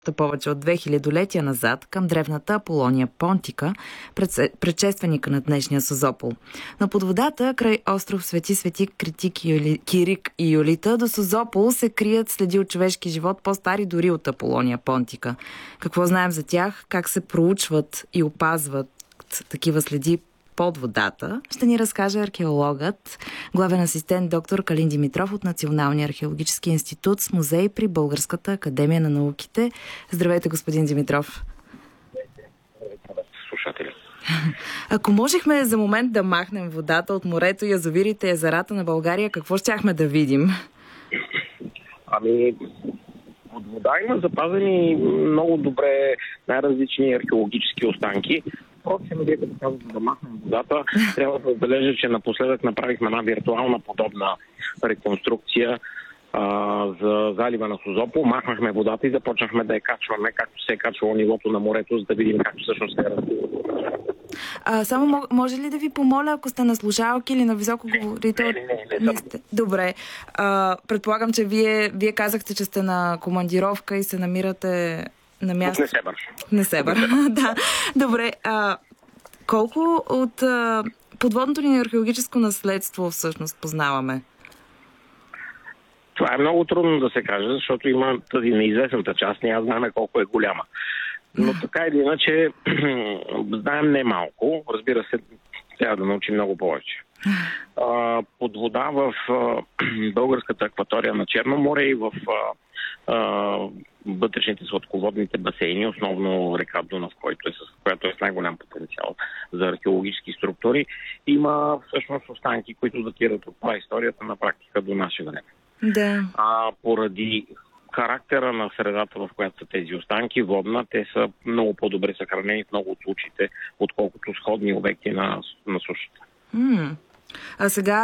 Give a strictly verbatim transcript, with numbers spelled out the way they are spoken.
повече от две хилядолетия назад към древната Аполония Понтика, предшественика на днешния Созопол. Но под водата, край остров Свети Свети Критик, Кирик и Юлита, до Созопол се крият следи от човешки живот, по-стари дори от Аполония Понтика. Какво знаем за тях? Как се проучват и опазват такива следи под водата, ще ни разкаже археологът, главен асистент доктор Калин Димитров от Националния археологически институт с музей при Българската академия на науките. Здравейте, господин Димитров. Слушатели. Ако можехме за момент да махнем водата от морето, язовирите и езерата на България, какво щяхме да видим? Ами, от вода има запазени много добре най-различни археологически останки. Впрочем, вие като казвате да махнем водата, трябва да отбележа, че напоследък направихме една виртуална подобна реконструкция а, за залива на Созопол. Махнахме водата и започнахме да я качваме, както се е качвало нивото на морето, за да видим как всъщност се е развило. А, само може ли да ви помоля, ако сте на слушалки или на високо говорите? Не, не, не, не, не, не сте. Добре. А, предполагам, че вие, вие казахте, че сте на командировка и се намирате на място. Не се бърш. Не се бърш. Да. Добре. А, колко от а, подводното ни археологическо наследство всъщност познаваме? Това е много трудно да се каже, защото има тази неизвестната част. Ние знаем колко е голяма. Но така или иначе знаем не малко. Разбира се, трябва да научим много повече. А, под вода в а, българската акватория на Черно море и в а, а, вътрешните сладководните басейни, основно река Дунав, който е с, която е с най-голям потенциал за археологически структури, има всъщност останки, които датират от праисторията на практика до наше време. Да. А поради характера на средата, в която са тези останки, водна, те са много по-добре съхранени в много от случаите, отколкото сходни обекти на, на сушата. М- А сега